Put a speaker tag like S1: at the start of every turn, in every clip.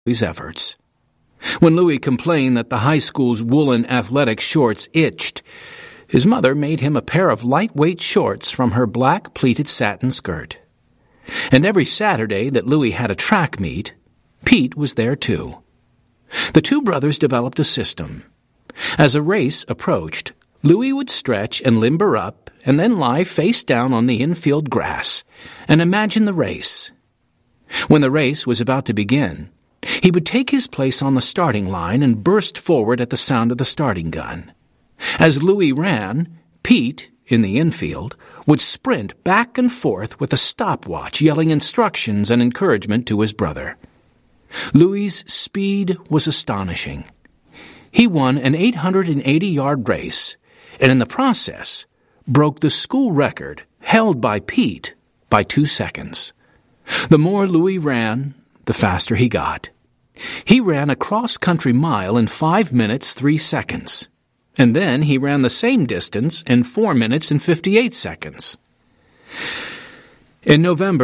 S1: Louis's efforts. When Louis complained that the high school's woolen athletic shorts itched, his mother made him a pair of lightweight shorts from her black pleated satin skirt. And every Saturday that Louis had a track meet, Pete was there too. The two brothers developed a system. As a race approached, Louis would stretch and limber up and then lie face down on the infield grass and imagine the race. When the race was about to begin, he would take his place on the starting line and burst forward at the sound of the starting gun. As Louis ran, Pete, in the infield, would sprint back and forth with a stopwatch yelling instructions and encouragement to his brother. Louis's speed was astonishing. He won an 880-yard race, and in the process, broke the school record held by Pete by 2 seconds. The more Louis ran, the faster he got. He ran a cross-country mile in 5 minutes 3 seconds, and then he ran the same distance in 4 minutes and 58 seconds. In November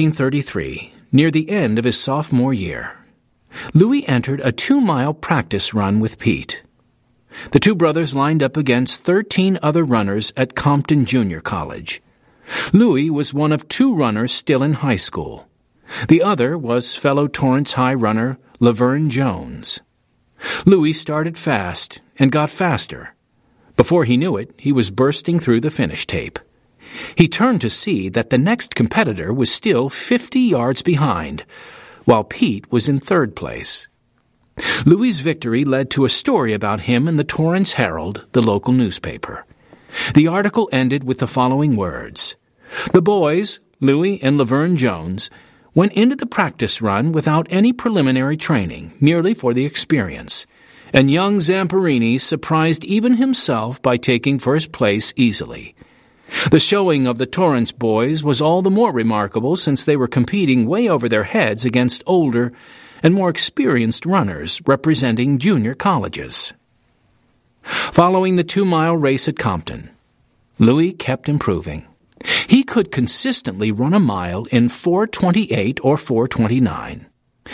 S1: 1933, near the end of his sophomore year, Louis entered a 2-mile practice run with Pete. The two brothers lined up against 13 other runners at Compton Junior College. Louis was one of 2 runners still in high school. The other was fellow Torrance High runner Laverne Jones. Louis started fast and got faster. Before he knew it, he was bursting through the finish tape. He turned to see that the next competitor was still 50 yards behind, while Pete was in 3rd place. Louis's victory led to a story about him in the Torrance Herald, the local newspaper. The article ended with the following words: "The boys, Louis and Laverne Jones, went into the practice run without any preliminary training, merely for the experience, and young Zamperini surprised even himself by taking first place easily. The showing of the Torrance boys was all the more remarkable since they were competing way over their heads against older and more experienced runners representing junior colleges." Following the 2-mile race at Compton, Louis kept improving. He could consistently run a mile in 4:28 or 4:29.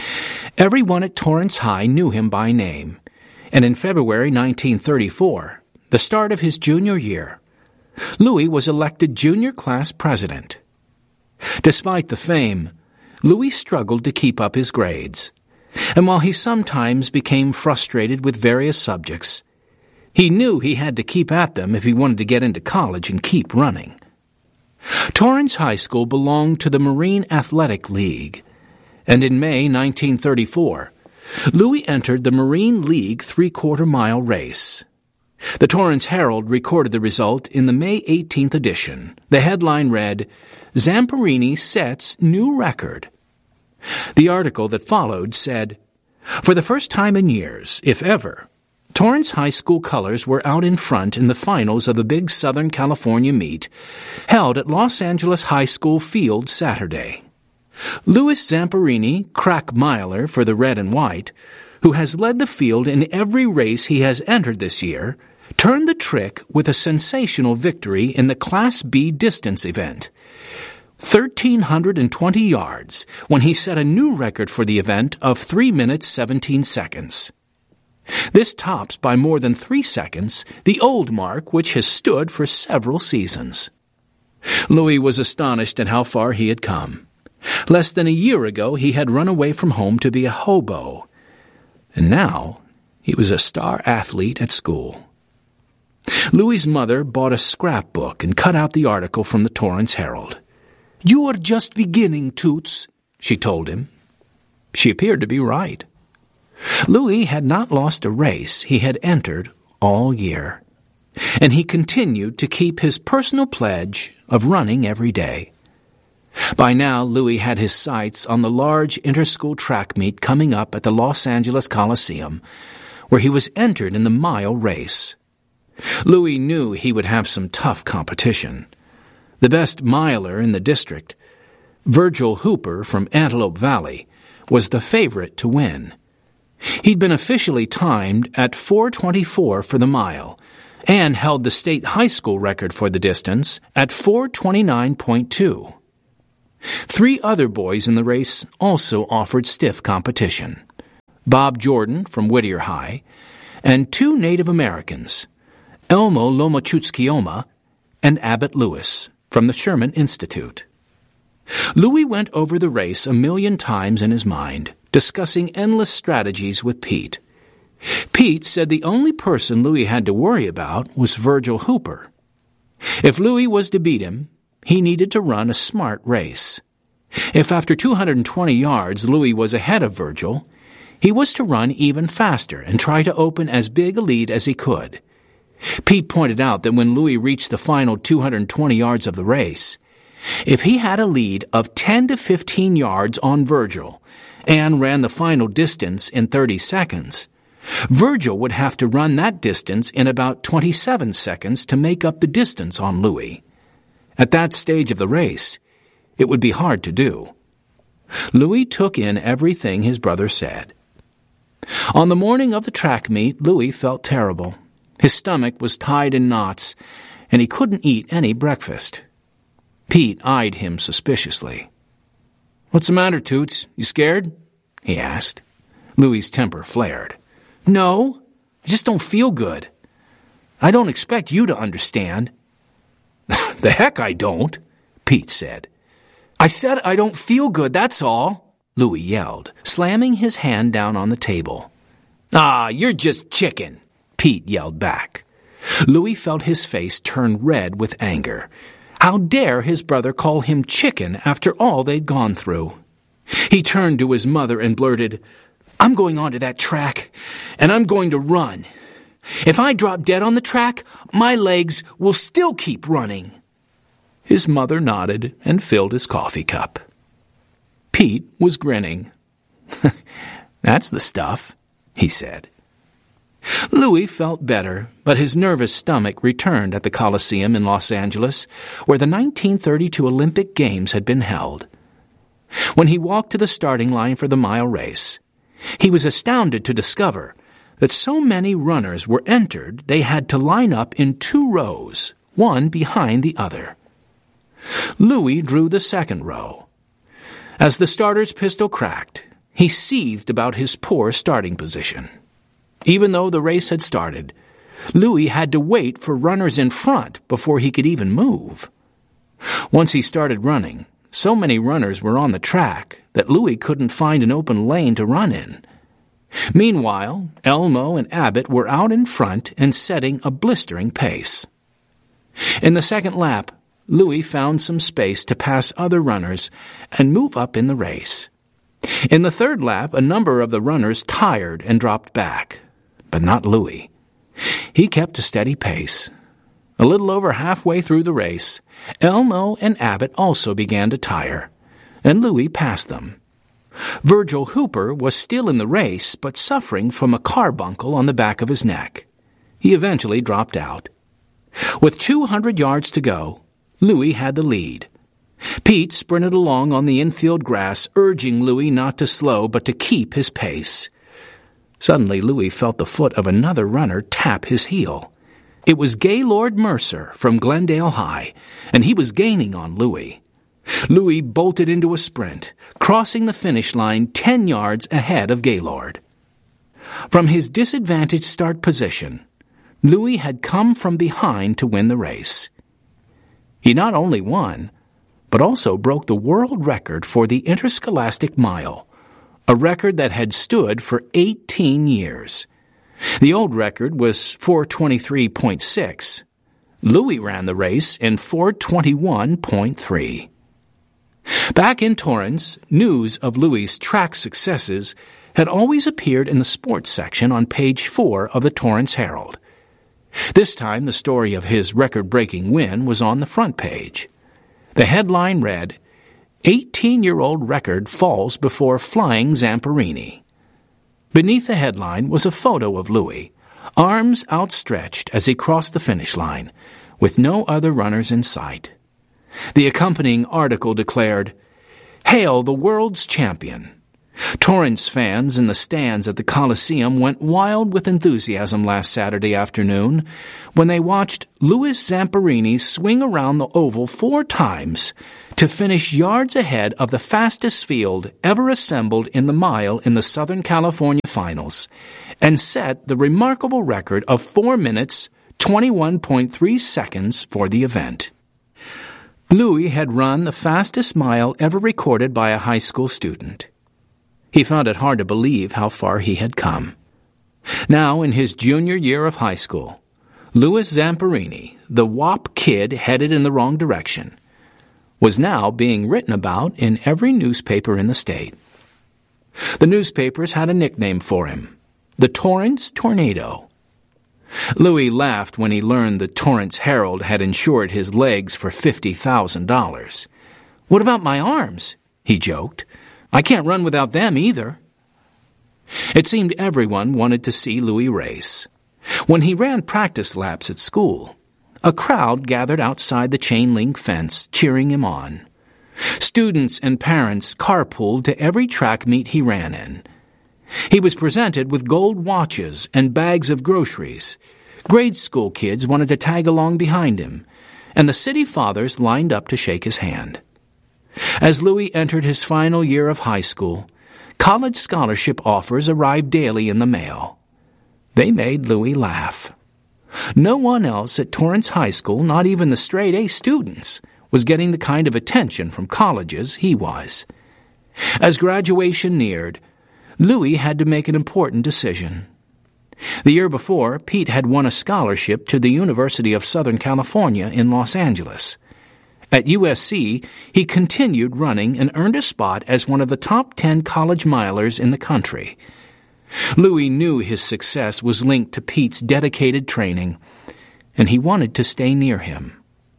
S1: Everyone at Torrance High knew him by name, and in February 1934, the start of his junior year, Louis was elected junior class president. Despite the fame, Louis struggled to keep up his grades, and while he sometimes became frustrated with various subjects, he knew he had to keep at them if he wanted to get into college and keep running. Torrance High School belonged to the Marine Athletic League, and in May 1934, Louis entered the Marine League 3/4-mile race. The Torrance Herald recorded the result in the May 18th edition. The headline read, "Zamperini sets new record." The article that followed said, "For the first time in years, if ever, Torrance High School colors were out in front in the finals of the big Southern California meet held at Los Angeles High School Field Saturday. Louis Zamperini, crack miler for the red and white, who has led the field in every race he has entered this year, turned the trick with a sensational victory in the Class B distance event, 1,320 yards, when he set a new record for the event of 3 minutes 17 seconds. This tops by more than 3 seconds the old mark which has stood for several seasons." Louis was astonished at how far he had come. Less than a year ago he had run away from home to be a hobo, and now he was a star athlete at school. Louis's mother bought a scrapbook and cut out the article from the Torrance Herald. "You are just beginning, Toots," she told him. She appeared to be right. Louis had not lost a race he had entered all year, and he continued to keep his personal pledge of running every day. By now, Louis had his sights on the large inter-school track meet coming up at the Los Angeles Coliseum, where he was entered in the mile race. Louis knew he would have some tough competition. The best miler in the district, Virgil Hooper from Antelope Valley, was the favorite to win. He'd been officially timed at 4:24 for the mile and held the state high school record for the distance at 4:29.2. 3 other boys in the race also offered stiff competition: Bob Jordan from Whittier High, and 2 Native Americans, Elmo Lomochutskioma and Abbott Lewis from the Sherman Institute. Louis went over the race 1,000,000 times in his mind, discussing endless strategies with Pete. Pete said the only person Louis had to worry about was Virgil Hooper. If Louis was to beat him, he needed to run a smart race. If after 220 yards Louis was ahead of Virgil, he was to run even faster and try to open as big a lead as he could. Pete pointed out that when Louis reached the final 220 yards of the race, if he had a lead of 10 to 15 yards on Virgil and ran the final distance in 30 seconds, Virgil would have to run that distance in about 27 seconds to make up the distance on Louis. At that stage of the race, it would be hard to do. Louis took in everything his brother said. On the morning of the track meet, Louis felt terrible. His stomach was tied in knots, and he couldn't eat any breakfast. Pete eyed him suspiciously. "What's the matter, Toots? You scared?" he asked. Louis's temper flared. "No, I just don't feel good. I don't expect you to understand." "The heck I don't," Pete said. "I said I don't feel good, that's all," Louis yelled, slamming his hand down on the table. "Ah, you're just chicken," Pete yelled back. Louis felt his face turn red with anger. How dare his brother call him chicken after all they'd gone through? He turned to his mother and blurted, "I'm going onto that track, and I'm going to run. If I drop dead on the track, my legs will still keep running." His mother nodded and filled his coffee cup. Pete was grinning. "That's the stuff," he said. Louis felt better, but his nervous stomach returned at the Coliseum in Los Angeles, where the 1932 Olympic Games had been held. When he walked to the starting line for the mile race, he was astounded to discover that so many runners were entered they had to line up in 2 rows, one behind the other. Louis drew the second row. As the starter's pistol cracked, he seethed about his poor starting position. Even though the race had started, Louis had to wait for runners in front before he could even move. Once he started running, so many runners were on the track that Louis couldn't find an open lane to run in. Meanwhile, Elmo and Abbott were out in front and setting a blistering pace. In the second lap, Louis found some space to pass other runners and move up in the race. In the third lap, a number of the runners tired and dropped back, but not Louis. He kept a steady pace. A little over halfway through the race, Elmo and Abbott also began to tire, and Louis passed them. Virgil Hooper was still in the race, but suffering from a carbuncle on the back of his neck. He eventually dropped out. With 200 yards to go, Louis had the lead. Pete sprinted along on the infield grass, urging Louis not to slow but to keep his pace. Suddenly, Louis felt the foot of another runner tap his heel. It was Gaylord Mercer from Glendale High, and he was gaining on Louis. Louis bolted into a sprint, crossing the finish line 10 yards ahead of Gaylord. From his disadvantaged start position, Louis had come from behind to win the race. He not only won, but also broke the world record for the interscholastic mile, a record that had stood for 18 years. The old record was 4:23.6. Louis ran the race in 4:21.3. Back in Torrance, news of Louis's track successes had always appeared in the sports section on page 4 of the Torrance Herald. This time, the story of his record-breaking win was on the front page. The headline read, "18-year-old record falls before flying Zamperini." Beneath the headline was a photo of Louis, arms outstretched as he crossed the finish line, with no other runners in sight. The accompanying article declared, "Hail the world's champion." Torrance fans in the stands at the Coliseum went wild with enthusiasm last Saturday afternoon when they watched Louis Zamperini swing around the oval 4 times to finish yards ahead of the fastest field ever assembled in the mile in the Southern California finals and set the remarkable record of 4 minutes, 21.3 seconds for the event. Louis had run the fastest mile ever recorded by a high school student. He found it hard to believe how far he had come. Now, in his junior year of high school, Louis Zamperini, the WAP kid headed in the wrong direction, was now being written about in every newspaper in the state. The newspapers had a nickname for him, the Torrance Tornado. Louis laughed when he learned the Torrance Herald had insured his legs for $50,000. "What about my arms?" he joked. "I can't run without them either." It seemed everyone wanted to see Louis race. When he ran practice laps at school, a crowd gathered outside the chain-link fence cheering him on. Students and parents carpooled to every track meet he ran in. He was presented with gold watches and bags of groceries. Grade school kids wanted to tag along behind him, and the city fathers lined up to shake his hand. As Louis entered his final year of high school, college scholarship offers arrived daily in the mail. They made Louis laugh. No one else at Torrance High School, not even the straight-A students, was getting the kind of attention from colleges he was. As graduation neared, Louis had to make an important decision. The year before, Pete had won a scholarship to the University of Southern California in Los Angeles. At USC, he continued running and earned a spot as one of the top 10 college milers in the country. Louis knew his success was linked to Pete's dedicated training, and he wanted to stay near him.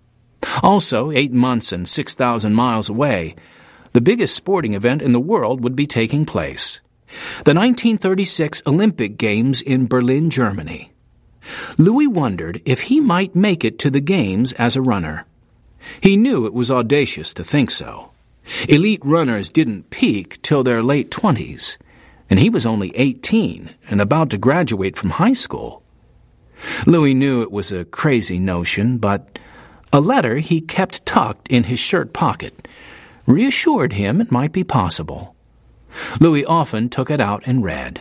S1: Also, 8 months and 6,000 miles away, the biggest sporting event in the world would be taking place: the 1936 Olympic Games in Berlin, Germany. Louis wondered if he might make it to the Games as a runner. He knew it was audacious to think so. Elite runners didn't peak till their late 20s, and he was only 18 and about to graduate from high school. Louis knew it was a crazy notion, but a letter he kept tucked in his shirt pocket reassured him it might be possible. Louis often took it out and read,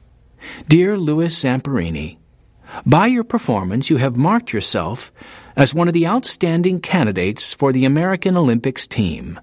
S1: "Dear Louis Zamperini, by your performance you have marked yourself as one of the outstanding candidates for the American Olympics team.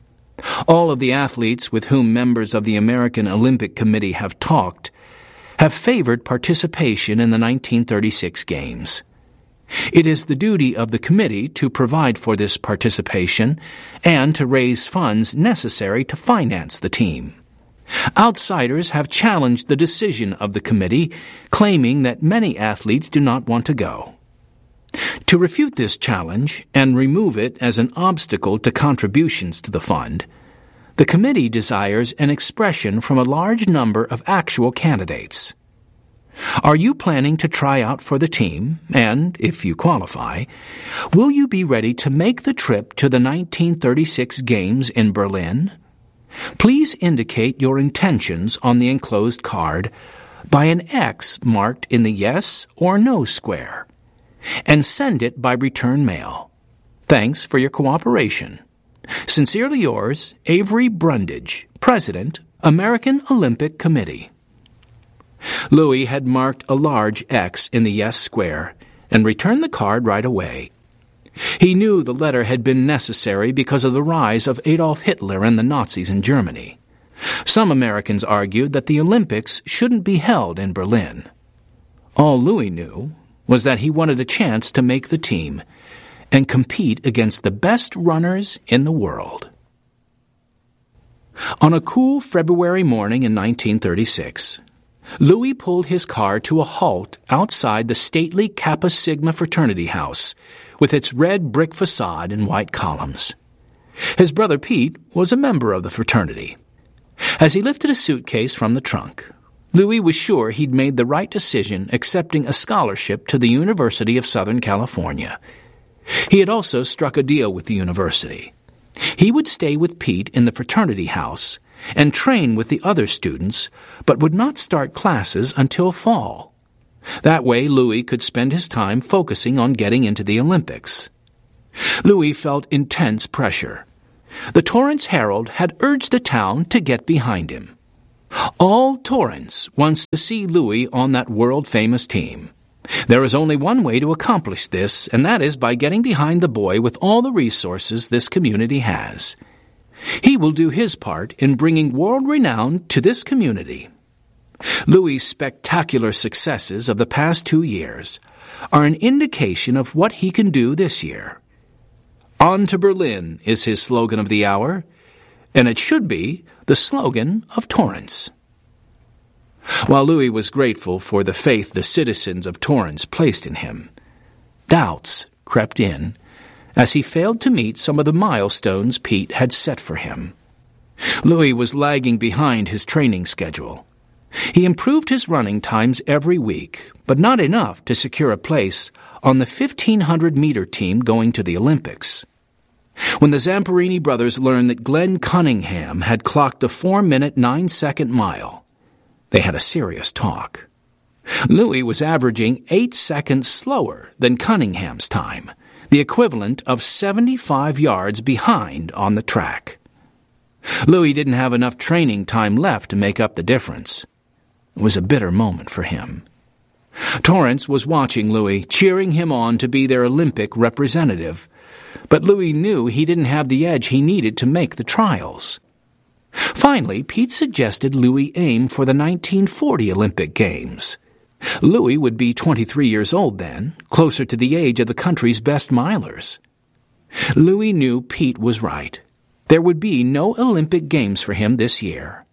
S1: All of the athletes with whom members of the American Olympic Committee have talked have favored participation in the 1936 Games. It is the duty of the committee to provide for this participation and to raise funds necessary to finance the team. Outsiders have challenged the decision of the committee, claiming that many athletes do not want to go. To refute this challenge and remove it as an obstacle to contributions to the fund, the committee desires an expression from a large number of actual candidates. Are you planning to try out for the team, and, if you qualify, will you be ready to make the trip to the 1936 Games in Berlin? Please indicate your intentions on the enclosed card by an X marked in the yes or no square, and send it by return mail. Thanks for your cooperation. Sincerely yours, Avery Brundage, President, American Olympic Committee." Louis had marked a large X in the yes square and returned the card right away. He knew the letter had been necessary because of the rise of Adolf Hitler and the Nazis in Germany. Some Americans argued that the Olympics shouldn't be held in Berlin. All Louis knew was that he wanted a chance to make the team and compete against the best runners in the world. On a cool February morning in 1936, Louis pulled his car to a halt outside the stately Kappa Sigma fraternity house with its red brick facade and white columns. His brother Pete was a member of the fraternity. As he lifted a suitcase from the trunk, Louis was sure he'd made the right decision accepting a scholarship to the University of Southern California. He had also struck a deal with the university. He would stay with Pete in the fraternity house and train with the other students, but would not start classes until fall. That way, Louis could spend his time focusing on getting into the Olympics. Louis felt intense pressure. The Torrance Herald had urged the town to get behind him. All Torrance wants to see Louis on that world-famous team. There is only one way to accomplish this, and that is by getting behind the boy with all the resources this community has. He will do his part in bringing world renown to this community. Louis' spectacular successes of the past 2 years are an indication of what he can do this year. On to Berlin is his slogan of the hour, and it should be the slogan of Torrance. While Louis was grateful for the faith the citizens of Torrance placed in him, doubts crept in as he failed to meet some of the milestones Pete had set for him. Louis was lagging behind his training schedule. He improved his running times every week, but not enough to secure a place on the 1,500-meter team going to the Olympics. When the Zamperini brothers learned that Glenn Cunningham had clocked a 4-minute 9-second mile, they had a serious talk. Louis was averaging 8 seconds slower than Cunningham's time, the equivalent of 75 yards behind on the track. Louis didn't have enough training time left to make up the difference. It was a bitter moment for him. Torrance was watching Louis, cheering him on to be their Olympic representative, but Louis knew he didn't have the edge he needed to make the trials. Finally, Pete suggested Louis aim for the 1940 Olympic Games. Louis would be 23 years old then, closer to the age of the country's best milers. Louis knew Pete was right. There would be no Olympic Games for him this year.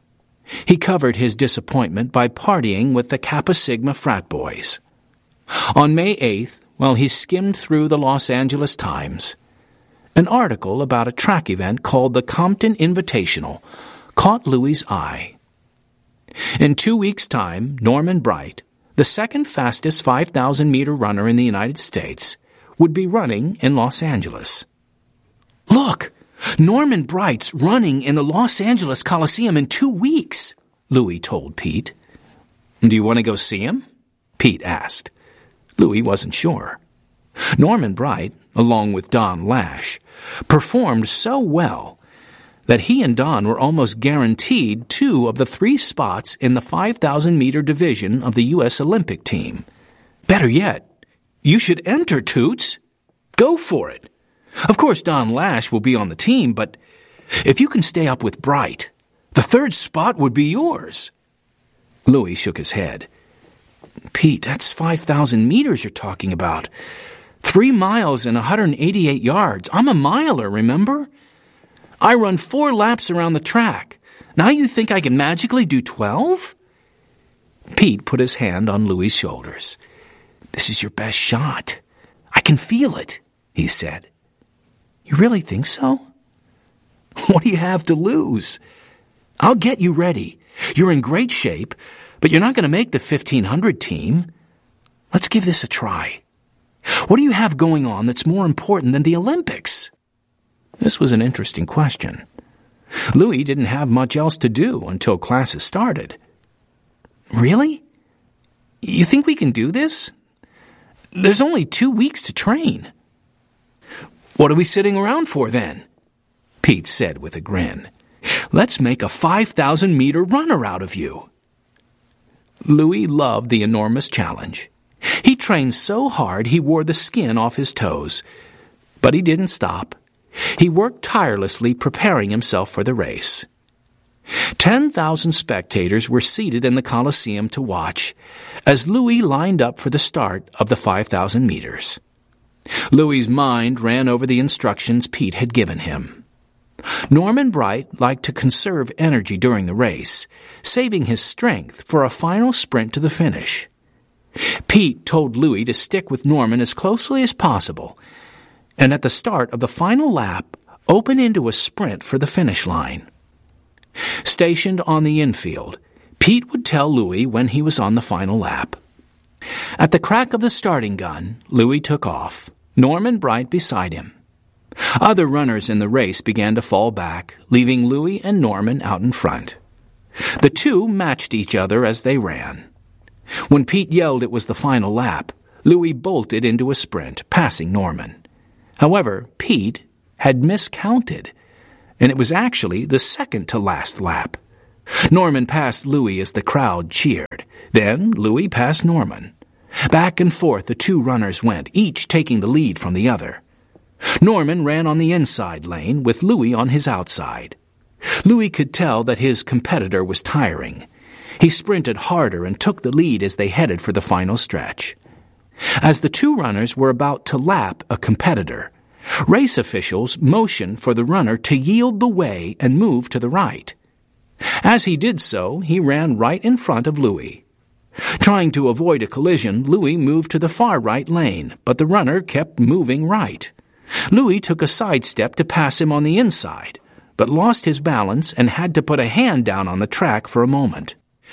S1: He covered his disappointment by partying with the Kappa Sigma frat boys. On May 8th, while he skimmed through the Los Angeles Times, an article about a track event called the Compton Invitational caught Louis' eye. In 2 weeks' time, Norman Bright, the second fastest 5,000-meter runner in the United States, would be running in Los Angeles. "Look! Norman Bright's running in the Los Angeles Coliseum in 2 weeks," Louis told Pete. "Do you want to go see him?" Pete asked. Louis wasn't sure. Norman Bright, along with Don Lash, performed so well that he and Don were almost guaranteed 2 of the 3 spots in the 5,000-meter division of the U.S. Olympic team. "Better yet, you should enter, Toots. Go for it. Of course, Don Lash will be on the team, but if you can stay up with Bright, the 3rd spot would be yours." Louis shook his head. "Pete, that's 5,000 meters you're talking about. 3 miles and 188 yards. I'm a miler, remember? I run 4 laps around the track. Now you think I can magically do 12? Pete put his hand on Louis' shoulders. "This is your best shot. I can feel it," he said. "You really think so?" "What do you have to lose? I'll get you ready. You're in great shape, but you're not going to make the 1,500 team. Let's give this a try. What do you have going on that's more important than the Olympics?" This was an interesting question. Louis didn't have much else to do until classes started. "Really? You think we can do this? There's only 2 weeks to train." "What are we sitting around for then?" Pete said with a grin. "Let's make a 5,000-meter runner out of you." Louis loved the enormous challenge. He trained so hard he wore the skin off his toes. But he didn't stop. He worked tirelessly preparing himself for the race. 10,000 spectators were seated in the Coliseum to watch as Louis lined up for the start of the 5,000 meters. Louis's mind ran over the instructions Pete had given him. Norman Bright liked to conserve energy during the race, saving his strength for a final sprint to the finish. Pete told Louis to stick with Norman as closely as possible, and at the start of the final lap, open into a sprint for the finish line. Stationed on the infield, Pete would tell Louis when he was on the final lap. At the crack of the starting gun, Louis took off, Norman Bright beside him. Other runners in the race began to fall back, leaving Louis and Norman out in front. The two matched each other as they ran. When Pete yelled it was the final lap, Louis bolted into a sprint, passing Norman. However, Pete had miscounted, and it was actually the second-to-last lap. Norman passed Louis as the crowd cheered. Then Louis passed Norman. Back and forth the two runners went, each taking the lead from the other. Norman ran on the inside lane, with Louis on his outside. Louis could tell that his competitor was tiring. He sprinted harder and took the lead as they headed for the final stretch. As the two runners were about to lap a competitor, race officials motioned for the runner to yield the way and move to the right. As he did so, he ran right in front of Louis. Trying to avoid a collision, Louis moved to the far right lane, but the runner kept moving right. Louis took a sidestep to pass him on the inside, but lost his balance and had to put a hand down on the track for a moment.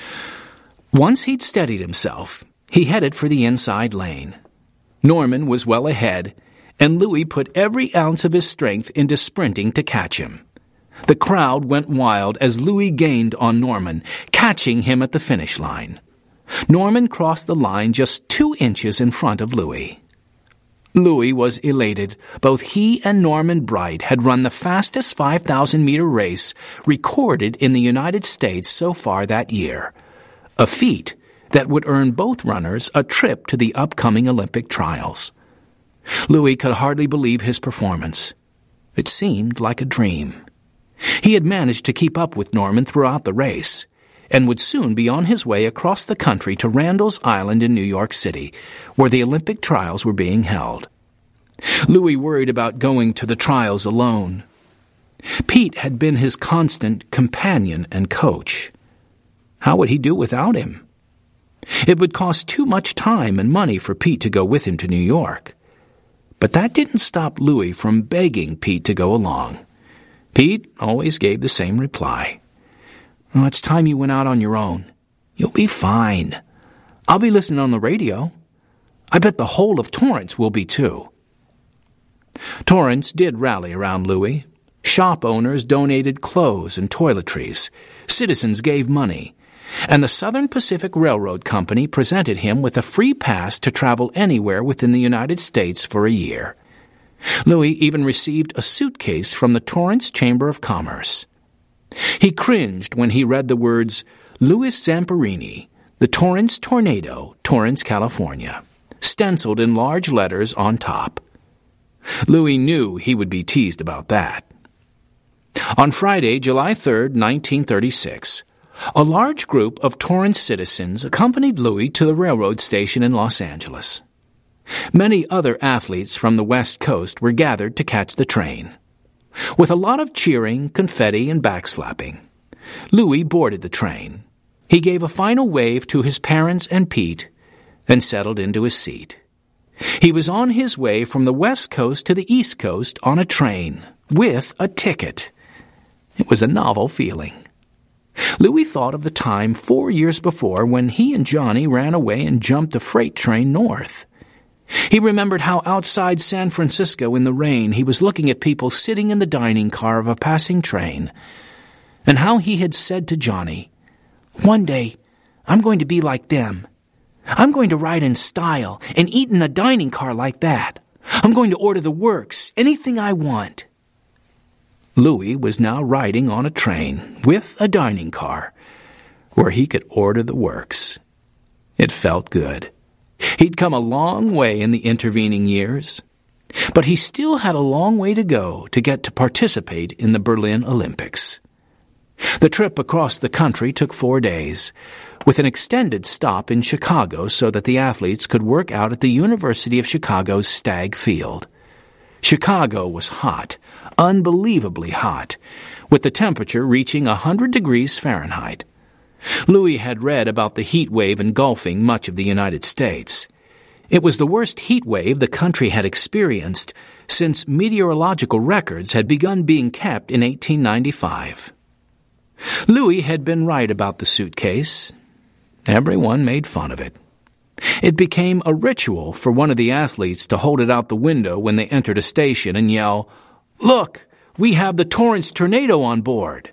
S1: Once he'd steadied himself, he headed for the inside lane. Norman was well ahead, and Louis put every ounce of his strength into sprinting to catch him. The crowd went wild as Louis gained on Norman, catching him at the finish line. Norman crossed the line just 2 inches in front of Louis. Louis was elated. Both he and Norman Bright had run the fastest 5,000-meter race recorded in the United States so far that year, a feat that would earn both runners a trip to the upcoming Olympic trials. Louis could hardly believe his performance. It seemed like a dream. He had managed to keep up with Norman throughout the race, and would soon be on his way across the country to Randall's Island in New York City, where the Olympic trials were being held. Louis worried about going to the trials alone. Pete had been his constant companion and coach. How would he do without him? It would cost too much time and money for Pete to go with him to New York. But that didn't stop Louis from begging Pete to go along. Pete always gave the same reply. "Oh, it's time you went out on your own. You'll be fine. I'll be listening on the radio. I bet the whole of Torrance will be too." Torrance did rally around Louis. Shop owners donated clothes and toiletries. Citizens gave money. And the Southern Pacific Railroad Company presented him with a free pass to travel anywhere within the United States for a year. Louis even received a suitcase from the Torrance Chamber of Commerce. He cringed when he read the words, "Louis Zamperini, the Torrance Tornado, Torrance, California," stenciled in large letters on top. Louis knew he would be teased about that. On Friday, July 3, 1936, a large group of Torrance citizens accompanied Louis to the railroad station in Los Angeles. Many other athletes from the West Coast were gathered to catch the train. With a lot of cheering, confetti, and backslapping, Louis boarded the train. He gave a final wave to his parents and Pete, then settled into his seat. He was on his way from the West Coast to the East Coast on a train, with a ticket. It was a novel feeling. Louis thought of the time 4 years before when he and Johnny ran away and jumped a freight train north. He remembered how outside San Francisco in the rain he was looking at people sitting in the dining car of a passing train, and how he had said to Johnny, "One day, I'm going to be like them. I'm going to ride in style and eat in a dining car like that. I'm going to order the works, anything I want." Louis was now riding on a train with a dining car where he could order the works. It felt good. He'd come a long way in the intervening years, but he still had a long way to go to get to participate in the Berlin Olympics. The trip across the country took 4 days, with an extended stop in Chicago so that the athletes could work out at the University of Chicago's Stagg Field. Chicago was hot, unbelievably hot, with the temperature reaching 100 degrees Fahrenheit. Louis had read about the heat wave engulfing much of the United States. It was the worst heat wave the country had experienced since meteorological records had begun being kept in 1895. Louis had been right about the suitcase. Everyone made fun of it. It became a ritual for one of the athletes to hold it out the window when they entered a station and yell, "Look, we have the Torrance Tornado on board."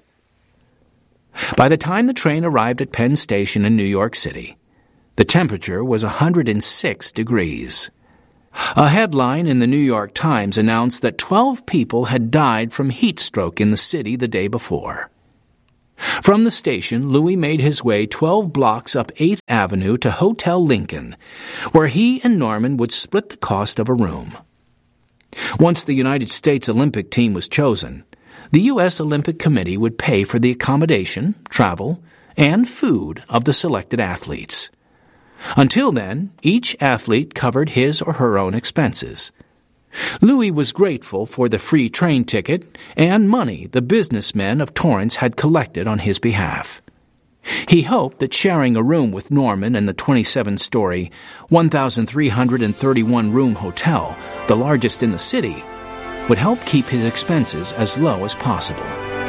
S1: By the time the train arrived at Penn Station in New York City, the temperature was 106 degrees. A headline in the New York Times announced that 12 people had died from heat stroke in the city the day before. From the station, Louis made his way 12 blocks up 8th Avenue to Hotel Lincoln, where he and Norman would split the cost of a room. Once the United States Olympic team was chosen, the U.S. Olympic Committee would pay for the accommodation, travel, and food of the selected athletes. Until then, each athlete covered his or her own expenses. Louis was grateful for the free train ticket and money the businessmen of Torrance had collected on his behalf. He hoped that sharing a room with Norman in the 27-story, 1,331-room hotel, the largest in the city, would help keep his expenses as low as possible.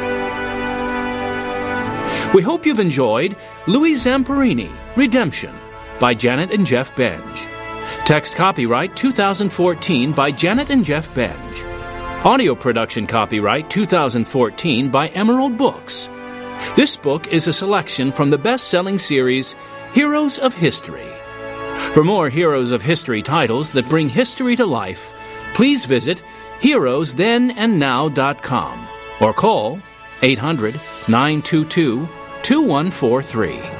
S1: We hope you've enjoyed Louis Zamperini, Redemption, by Janet and Jeff Benge. Text copyright 2014 by Janet and Jeff Benge. Audio production copyright 2014 by Emerald Books. This book is a selection from the best-selling series Heroes of History. For more Heroes of History titles that bring history to life, please visit heroesthenandnow.com or call 800-922-2143.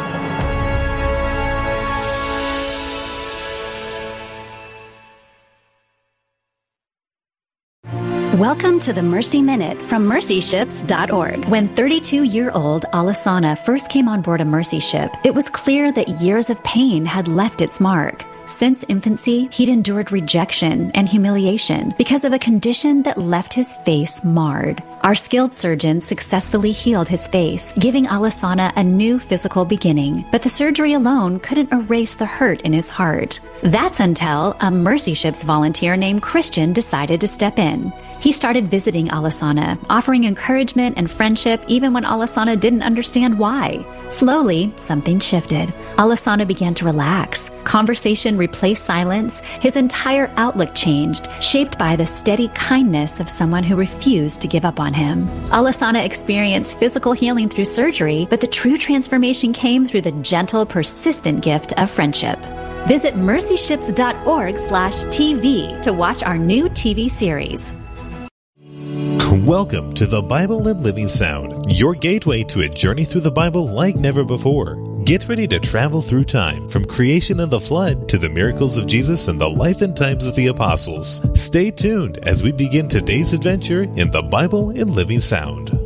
S2: Welcome to the Mercy Minute from mercyships.org.
S3: When 32-year-old Alasana first came on board a Mercy ship, it was clear that years of pain had left its mark. Since infancy, he'd endured rejection and humiliation because of a condition that left his face marred. Our skilled surgeons successfully healed his face, giving Alasana a new physical beginning. But the surgery alone couldn't erase the hurt in his heart. That's until a Mercy Ships volunteer named Christian decided to step in. He started visiting Alasana, offering encouragement and friendship even when Alasana didn't understand why. Slowly, something shifted. Alasana began to relax. Conversation replaced silence. His entire outlook changed, shaped by the steady kindness of someone who refused to give up on him. Alasana experienced physical healing through surgery, but the true transformation came through the gentle, persistent gift of friendship. Visit mercyships.org/TV to watch our new TV series.
S4: Welcome to the Bible and Living Sound, your gateway to a journey through the Bible like never before. Get ready to travel through time, from creation and the flood to the miracles of Jesus and the life and times of the apostles. Stay tuned as we begin today's adventure in the Bible and Living Sound.